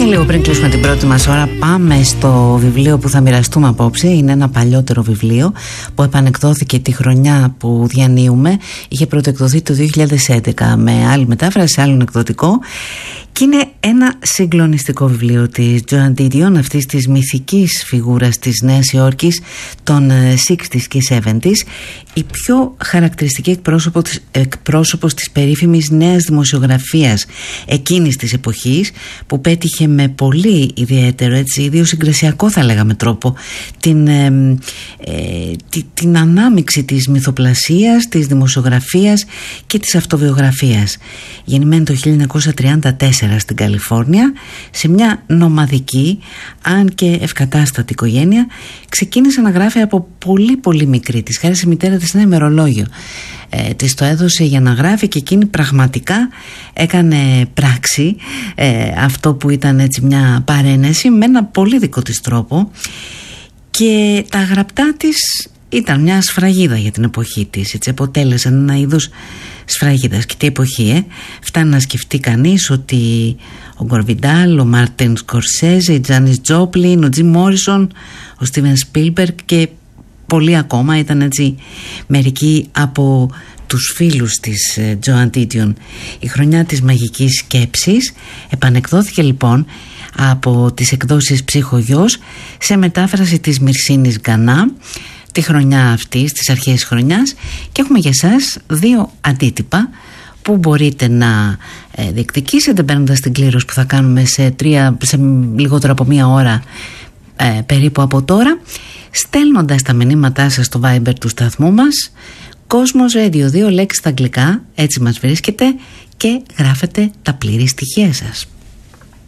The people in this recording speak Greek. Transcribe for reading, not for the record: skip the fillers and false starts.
λίγο πριν κλείσουμε την πρώτη μας ώρα, πάμε στο βιβλίο που θα μοιραστούμε απόψε. Είναι ένα παλιότερο βιβλίο που επανεκδόθηκε τη χρονιά που διανύουμε. Είχε πρωτοεκδοθεί το 2011 με άλλη μετάφραση, σε άλλον εκδοτικό. Και είναι ένα συγκλονιστικό βιβλίο της Joan Didion, αυτής της μυθικής φιγούρας της Νέας Υόρκης των 60s και 70s, η πιο χαρακτηριστική εκπρόσωπος της περίφημης νέας δημοσιογραφίας εκείνης της εποχής, που πέτυχε με πολύ ιδιαίτερο, έτσι, ιδιοσυγκρασιακό θα λέγαμε τρόπο, την ανάμειξη της μυθοπλασίας, της δημοσιογραφίας και της αυτοβιογραφίας. Γεννημένη το 1934 στην Καλιφόρνια, σε μια νομαδική αν και ευκατάστατη οικογένεια, ξεκίνησε να γράφει από πολύ πολύ μικρή. Της χάρισε η μητέρα της ένα ημερολόγιο, της το έδωσε για να γράφει και εκείνη πραγματικά έκανε πράξη αυτό που ήταν έτσι μια παρένεση με ένα πολύ δικό της τρόπο, και τα γραπτά της ήταν μια σφραγίδα για την εποχή της, έτσι, αποτέλεσαν ένα είδος σφραγίδας. Και τι εποχή, φτάνει να σκεφτεί κανείς ότι ο Γκόρ Βιντάλ, ο Μάρτιν Σκορσέζε, η Τζάνις Τζόπλιν, ο Τζιμ Μόρισον, ο Στίβεν Σπίλμπεργκ και πολλοί ακόμα ήταν, έτσι, μερικοί από τους φίλους της Joan Didion. Η χρονιά της μαγικής σκέψης επανεκδόθηκε λοιπόν από τις εκδόσεις Ψυχογιός σε μετάφραση της Μυρσίνης Γκανά τη χρονιά αυτή, στις αρχές χρονιάς, και έχουμε για σας δύο αντίτυπα που μπορείτε να διεκδικήσετε παίρνοντας την κλήρωση που θα κάνουμε σε λιγότερο από μία ώρα περίπου από τώρα, στέλνοντας τα μηνύματά σας στο Viber του σταθμού μας, Κόσμος Radio, 2 λέξεις στα αγγλικά, έτσι μας βρίσκεται, και γράφετε τα πλήρη στοιχεία σας.